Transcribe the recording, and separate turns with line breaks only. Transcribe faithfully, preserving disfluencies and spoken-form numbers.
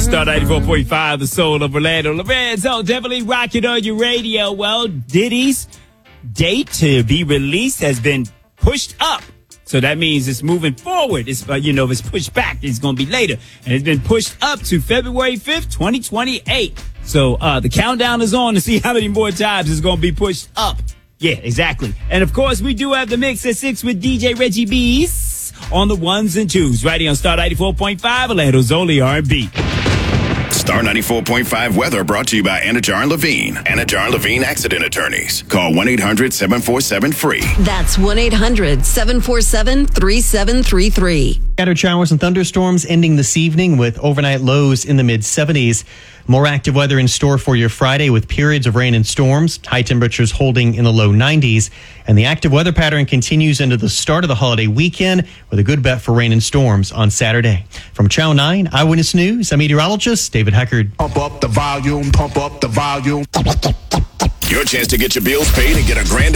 Star ninety-four point five, the soul of Orlando. Lorenzo, definitely rocking on your radio. Well, Diddy's date to be released has been pushed up. So that means it's moving forward. It's, uh, you know, if it's pushed back, it's going to be later. And it's been pushed up to February fifth, twenty twenty-eight. So uh, the countdown is on to see how many more times it's going to be pushed up. Yeah, exactly. And of course, we do have the mix at six with D J Reggie B's on the ones and twos. Right here on Star ninety-four point five, Orlando's only R and B.
Star ninety-four point five weather brought to you by Anajar and Levine. Anajar and Levine Accident Attorneys. Call one eight hundred seven four seven free.
That's one eight hundred seven four seven three seven three three.
Scattered showers and thunderstorms ending this evening with overnight lows in the mid seventies. More active weather in store for your Friday with periods of rain and storms. High temperatures holding in the low nineties. And the active weather pattern continues into the start of the holiday weekend with a good bet for rain and storms on Saturday. From Channel nine Eyewitness News, I'm meteorologist David Heckard.
Pump up the volume, pump up the volume.
Your chance to get your bills paid and get a grand